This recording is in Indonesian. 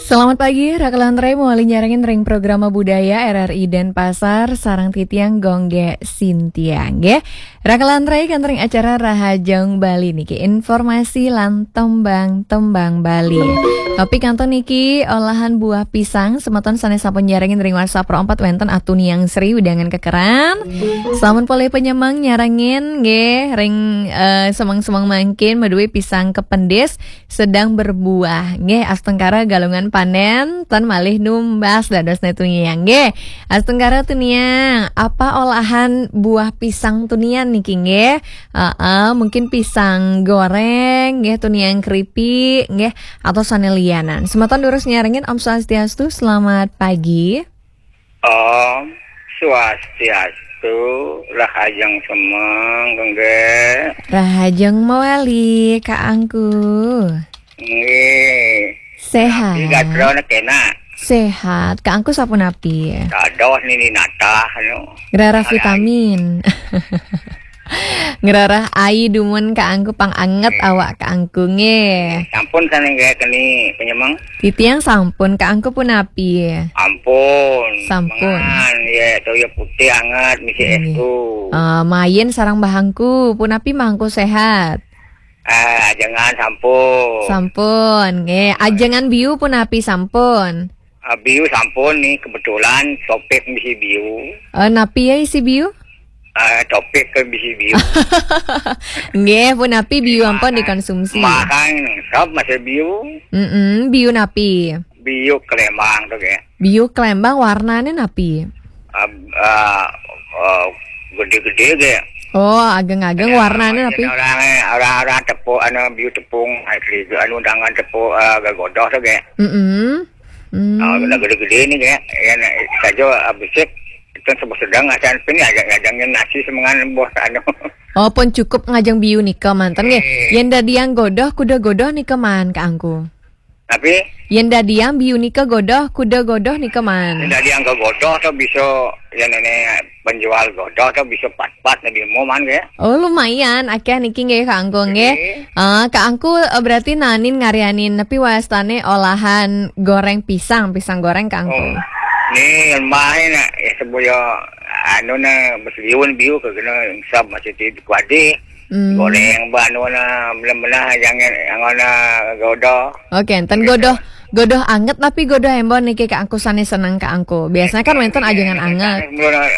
Selamat pagi, Rakalantre muali nyarengin ring programa budaya RRI Denpasar sarang titiang gongge Sintiang ge. Rakalantre kan ring acara Rahajeng Bali niki informasi lan tembang Bali. Topik kanton niki olahan buah pisang semeton sanes sampun nyarengin ring WhatsApp Pro 4 wenten Atuniang Sri udangan kekeran. Selamat pole penyemang nyarengin ge ring semang-semang mangkin medue pisang kependes sedang berbuah nge astengkara galungan panen tan malih numbas dados netuniang nge astengkara tuniang apa olahan buah pisang tunian niki nge mungkin pisang goreng nge tuniang keripik nge atau sanelianan semeton durus nyarengin Om Swastiastu selamat pagi. Om Swastiastu rahajeng semeng gengge Rahajeng mawali kaangku nggih sehat gadrona kena sehat kaangku sapunapi kados nini natah anu ngerarah vitamin ngerarah ai dumun kaangku pang anget awak kaangku nge sampun saneng keni penyemeng titiang sampun kaangku punapi ampun sampun ya toyo putih anget misi estu mayen sarang bahangku punapi mangku sehat ajengan sampun nge ajengan biu punapi sampun biu sampun nih kebetulan topik misi biu napi ya isi biu topik ke bisi biu nge punapi biu ampun dikonsumsi makan sop masih biu biu napi biu kelembang tuh kayak biu kelembang warnanya napi gede-gede kayak ageng-ageng warnanya napi orang tepung biu tepung anu undangan tepung gagodoh tuh kayak gede-gede ini kayak saja abisik itu sebut sedang acan pini ngajangin nasi semengan buah anu pun cukup ngajang biu nika mantan nge yen dadiang godoh kuda godoh nika man kaangku tapi yen dadiang biu nika godoh kuda godoh nika man dadiang godoh tuh bisa ya nenek penjual godoh tuh bisa pat-pat lebih mau man kayak lumayan akeh niki nge kaangku nge kaangku berarti nanin ngarianin tapi wastane olahan goreng pisang goreng kaangku nih main ya sebuah anu na besliun biu kena sab masih di kuadi goreng banu na belah jangan angana godoh enten godoh anget tapi godoh embon niki kaangku sane seneng kaangku biasanya kan wenten ajengan anget